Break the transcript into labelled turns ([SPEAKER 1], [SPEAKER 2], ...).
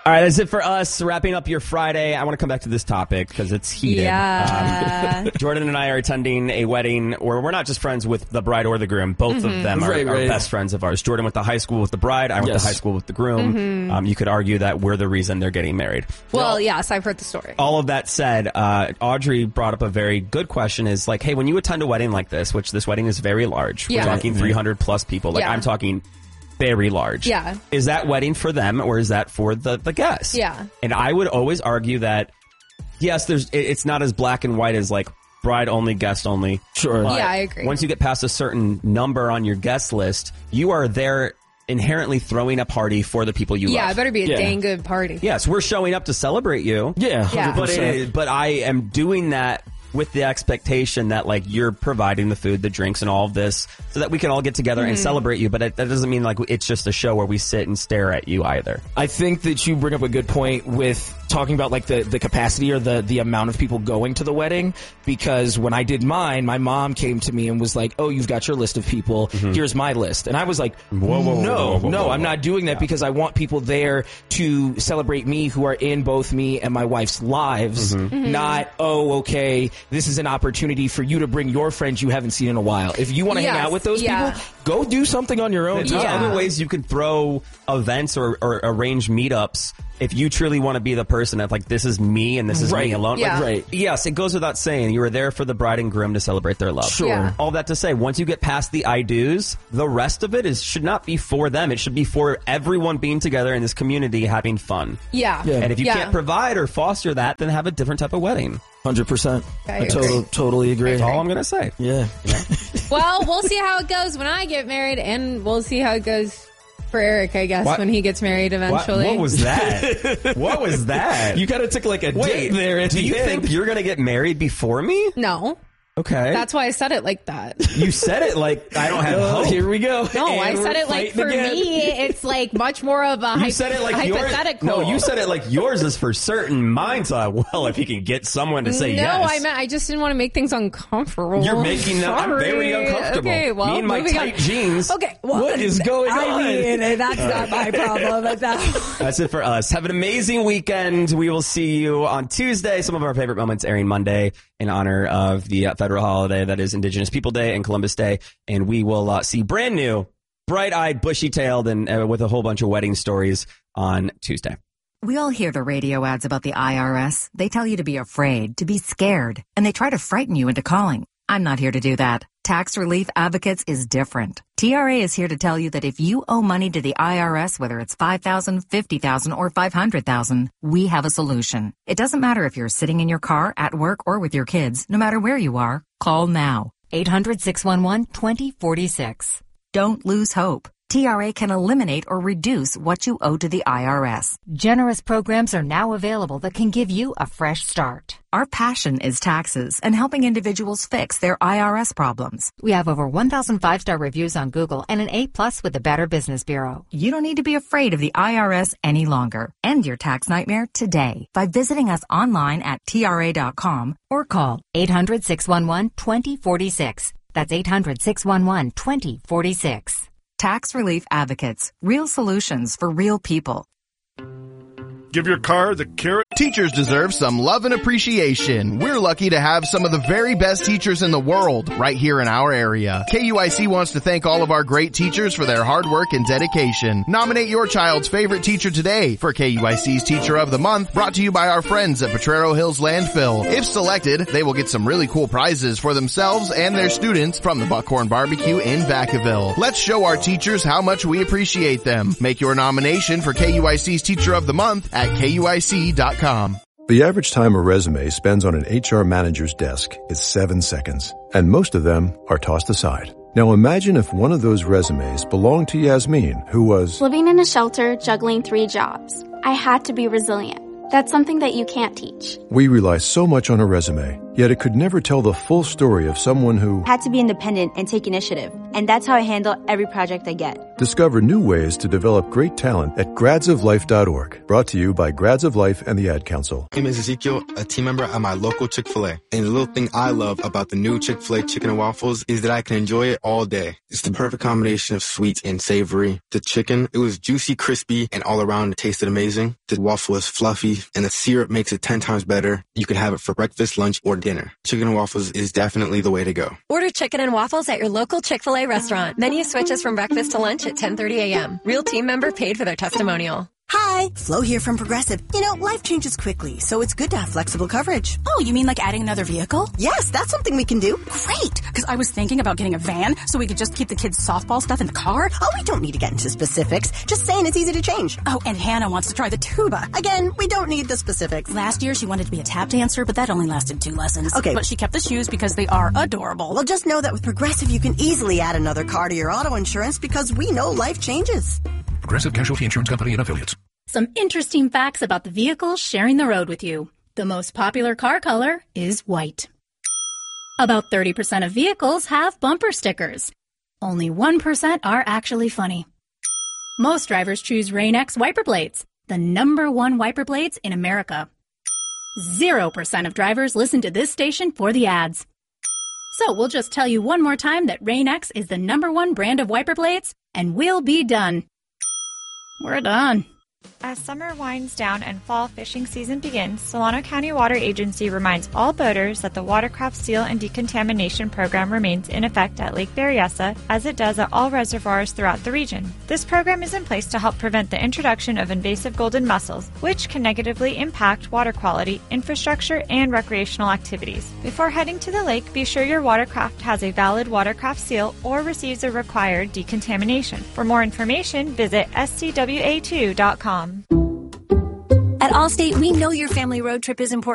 [SPEAKER 1] All right, that's it for us. Wrapping up your Friday. I want to come back to this topic because it's heated.
[SPEAKER 2] Yeah.
[SPEAKER 1] Jordan and I are attending a wedding where we're not just friends with the bride or the groom. Both of them are best friends of ours. Jordan went to high school with the bride. I went to high school with the groom. You could argue that we're the reason they're getting married.
[SPEAKER 2] Well, yes, I've heard the story.
[SPEAKER 1] All of that said, Audrey brought up a very good question is like, hey, when you attend a wedding like this, which this wedding is very large, we're talking 300 plus people. Like I'm talking very large.
[SPEAKER 2] Yeah.
[SPEAKER 1] Is that wedding for them or is that for the guests?
[SPEAKER 2] Yeah.
[SPEAKER 1] And I would always argue that, yes, it's not as black and white as like bride only, guest only.
[SPEAKER 3] Sure.
[SPEAKER 2] Yeah, I agree.
[SPEAKER 1] Once you get past a certain number on your guest list, you are there inherently throwing a party for the people you love.
[SPEAKER 2] Yeah, it better be a dang good party.
[SPEAKER 1] Yes, we're showing up to celebrate you.
[SPEAKER 3] Yeah, 100%.
[SPEAKER 1] But I am doing that with the expectation that like you're providing the food, the drinks, and all of this so that we can all get together and celebrate you. But that doesn't mean like it's just a show where we sit and stare at you either.
[SPEAKER 3] I think that you bring up a good point with talking about like the capacity or the amount of people going to the wedding, because when I did mine, my mom came to me and was like, oh, you've got your list of people. Here's my list. And I was like, no, I'm not doing that because I want people there to celebrate me who are in both me and my wife's lives, not, oh, okay, this is an opportunity for you to bring your friends you haven't seen in a while. If you want to hang out with those people, go do something on your own.
[SPEAKER 1] There's other ways you can throw events or arrange meetups if you truly want to be the person that like, this is me and this is me alone.
[SPEAKER 2] Yeah.
[SPEAKER 1] Like, yes, it goes without saying you were there for the bride and groom to celebrate their love.
[SPEAKER 3] Sure.
[SPEAKER 2] Yeah.
[SPEAKER 1] All that to say, once you get past the I do's, the rest of it should not be for them. It should be for everyone being together in this community having fun.
[SPEAKER 2] Yeah.
[SPEAKER 1] And if you can't provide or foster that, then have a different type of wedding.
[SPEAKER 3] 100%.
[SPEAKER 2] I
[SPEAKER 3] Totally agree.
[SPEAKER 1] That's all I'm going to say.
[SPEAKER 3] Yeah.
[SPEAKER 2] Well, we'll see how it goes when I get married, and we'll see how it goes for Eric, I guess, when he gets married eventually.
[SPEAKER 1] What was that? What was that?
[SPEAKER 3] You kind of took like a dip there at
[SPEAKER 1] do you think you're going to get married before me?
[SPEAKER 2] No.
[SPEAKER 1] Okay.
[SPEAKER 2] That's why I said it like that.
[SPEAKER 1] You said it like I don't have hope.
[SPEAKER 3] Here we go.
[SPEAKER 2] No,
[SPEAKER 3] And
[SPEAKER 2] I said it like for me, it's like much more of a
[SPEAKER 1] You said it like
[SPEAKER 2] hypothetical.
[SPEAKER 1] No, you said it like yours is for certain. Mine's well, if he can get someone to say yes.
[SPEAKER 2] No, I just didn't want to make things uncomfortable.
[SPEAKER 1] You're making them. I'm very uncomfortable.
[SPEAKER 2] Okay, well,
[SPEAKER 1] me and my tight jeans.
[SPEAKER 2] Okay, well,
[SPEAKER 3] What is going on?
[SPEAKER 2] I mean, that's not my problem.
[SPEAKER 1] That's it for us. Have an amazing weekend. We will see you on Tuesday. Some of our favorite moments airing Monday in honor of the federal holiday that is Indigenous People Day and Columbus Day. And we will see brand new, bright-eyed, bushy-tailed, and with a whole bunch of wedding stories on Tuesday.
[SPEAKER 4] We all hear the radio ads about the IRS. They tell you to be afraid, to be scared, and they try to frighten you into calling. I'm not here to do that. Tax Relief Advocates is different. TRA is here to tell you that if you owe money to the IRS, whether it's $5,000, $50,000, or $500,000, we have a solution. It doesn't matter if you're sitting in your car, at work, or with your kids. No matter where you are, call now. 800-611-2046. Don't lose hope. TRA can eliminate or reduce what you owe to the IRS.
[SPEAKER 5] Generous programs are now available that can give you a fresh start.
[SPEAKER 4] Our passion is taxes and helping individuals fix their IRS problems.
[SPEAKER 5] We have over 1,000 5-star reviews on Google and an A+ with the Better Business Bureau.
[SPEAKER 4] You don't need to be afraid of the IRS any longer. End your tax nightmare today by visiting us online at TRA.com
[SPEAKER 5] or call 800-611-2046. That's 800-611-2046.
[SPEAKER 4] Tax Relief Advocates. Real solutions for real people.
[SPEAKER 6] Give your car the carrot.
[SPEAKER 7] Teachers deserve some love and appreciation. We're lucky to have some of the very best teachers in the world right here in our area. KUIC wants to thank all of our great teachers for their hard work and dedication. Nominate your child's favorite teacher today for KUIC's Teacher of the Month, brought to you by our friends at Potrero Hills Landfill. If selected, they will get some really cool prizes for themselves and their students from the Buckhorn Barbecue in Vacaville. Let's show our teachers how much we appreciate them. Make your nomination for KUIC's Teacher of the Month at KUIC.com.
[SPEAKER 8] The average time a resume spends on an HR manager's desk is 7 seconds, and most of them are tossed aside. Now imagine if one of those resumes belonged to Yasmin, who was
[SPEAKER 9] living in a shelter, juggling 3 jobs. I had to be resilient. That's something that you can't teach.
[SPEAKER 8] We rely so much on a resume. Yet it could never tell the full story of someone who
[SPEAKER 10] had to be independent and take initiative. And that's how I handle every project I get.
[SPEAKER 8] Discover new ways to develop great talent at gradsoflife.org. Brought to you by Grads of Life and the Ad Council.
[SPEAKER 11] My name is Ezekiel, a team member at my local Chick-fil-A. And the little thing I love about the new Chick-fil-A chicken and waffles is that I can enjoy it all day. It's the perfect combination of sweet and savory. The chicken, it was juicy, crispy, and all around it tasted amazing. The waffle is fluffy, and the syrup makes it 10 times better. You can have it for breakfast, lunch, or dinner. Chicken and waffles is definitely the way to go.
[SPEAKER 12] Order chicken and waffles at your local Chick-fil-A restaurant. Menu switches from breakfast to lunch at 10:30 a.m. Real team member paid for their testimonial.
[SPEAKER 13] Hi, Flo here from Progressive. You know, life changes quickly, so it's good to have flexible coverage.
[SPEAKER 14] Oh, you mean like adding another vehicle?
[SPEAKER 13] Yes, that's something we can do.
[SPEAKER 14] Great, because I was thinking about getting a van so we could just keep the kids' softball stuff in the car.
[SPEAKER 13] Oh, we don't need to get into specifics. Just saying it's easy to change.
[SPEAKER 14] Oh, and Hannah wants to try the tuba.
[SPEAKER 13] Again, we don't need the specifics.
[SPEAKER 14] Last year, she wanted to be a tap dancer, but that only lasted 2 lessons.
[SPEAKER 13] Okay.
[SPEAKER 14] But she kept the shoes because they are adorable.
[SPEAKER 13] Well, just know that with Progressive, you can easily add another car to your auto insurance because we know life changes.
[SPEAKER 15] Progressive Casualty Insurance Company and Affiliates.
[SPEAKER 16] Some interesting facts about the vehicles sharing the road with you. The most popular car color is white. About 30% of vehicles have bumper stickers. Only 1% are actually funny. Most drivers choose Rain-X wiper blades, the #1 wiper blades in America. 0% of drivers listen to this station for the ads. So we'll just tell you one more time that Rain-X is the #1 brand of wiper blades, and we'll be done. We're done.
[SPEAKER 17] As summer winds down and fall fishing season begins, Solano County Water Agency reminds all boaters that the Watercraft Seal and Decontamination Program remains in effect at Lake Berryessa, as it does at all reservoirs throughout the region. This program is in place to help prevent the introduction of invasive golden mussels, which can negatively impact water quality, infrastructure, and recreational activities. Before heading to the lake, be sure your watercraft has a valid Watercraft Seal or receives a required decontamination. For more information, visit scwa2.com.
[SPEAKER 18] At Allstate, we know your family road trip is important.